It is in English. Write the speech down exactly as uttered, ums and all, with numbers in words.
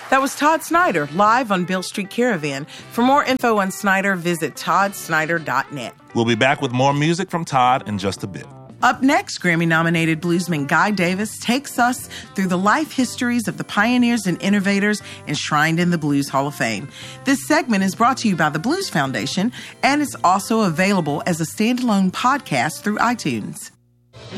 That was Todd Snyder, live on Beale Street Caravan. For more info on Snyder, visit todd snyder dot net. We'll be back with more music from Todd in just a bit. Up next, Grammy-nominated bluesman Guy Davis takes us through the life histories of the pioneers and innovators enshrined in the Blues Hall of Fame. This segment is brought to you by the Blues Foundation, and it's also available as a standalone podcast through iTunes.